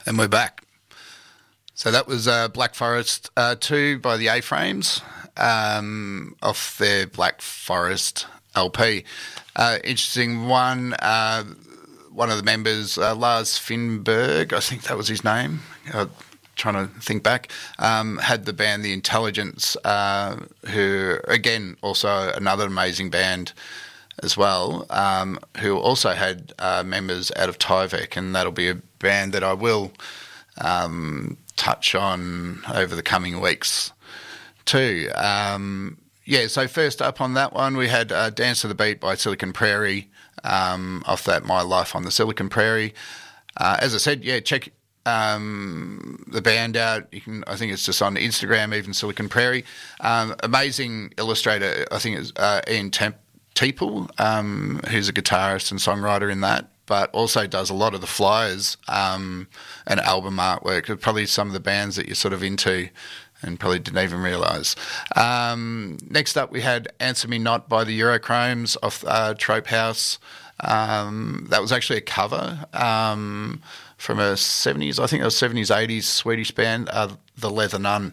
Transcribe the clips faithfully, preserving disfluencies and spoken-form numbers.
And we're back. So that was uh, Black Forest uh, two by the A-Frames um, off their Black Forest L P. Uh, interesting one, uh, one of the members, uh, Lars Finnberg, I think that was his name, uh, trying to think back, um, had the band The Intelligence, uh, who, again, also another amazing band as well, um, who also had uh, members out of Tyvek, and that'll be a band that I will um, touch on over the coming weeks too. Um, yeah, so first up on that one, we had uh, Dance to the Beat by Silicon Prairie, um, off that My Life on the Silicon Prairie. Uh, as I said, yeah, check um, the band out. You can, I think it's just on Instagram, even Silicon Prairie. Um, amazing illustrator, I think it's uh, Ian Temp. Teeple, um, who's a guitarist and songwriter in that, but also does a lot of the flyers um, and album artwork. Probably some of the bands that you're sort of into and probably didn't even realise. Um, next up, we had Answer Me Not by the Eurochromes off uh, Trope House. Um, that was actually a cover um, from a seventies, I think it was seventies, eighties Swedish band, uh, The Leather Nun.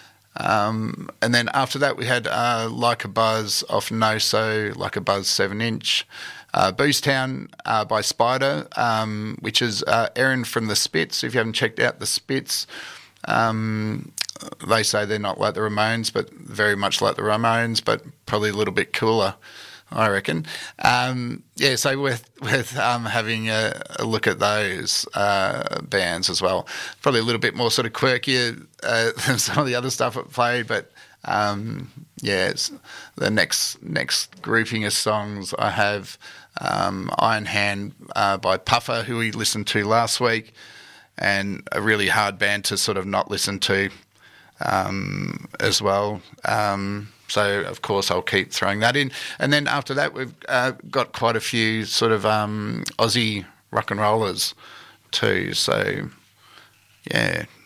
Um, and then after that, we had uh, Like a Buzz off No So, Like a Buzz seven inch. Uh, Booze Town uh, by Spider, um, which is uh, Erin from the Spits. If you haven't checked out the Spits, um, they say they're not like the Ramones, but very much like the Ramones, but probably a little bit cooler, I reckon. Um, yeah, so with with um, having a, a look at those uh, bands as well, probably a little bit more sort of quirkier uh, than some of the other stuff I've played, but um, yeah, it's the next next grouping of songs I have um, Iron Hand uh, by Puffer, who we listened to last week, and a really hard band to sort of not listen to um, as well. Um, So, of course, I'll keep throwing that in. And then after that, we've uh, got quite a few sort of um, Aussie rock and rollers too. So, yeah,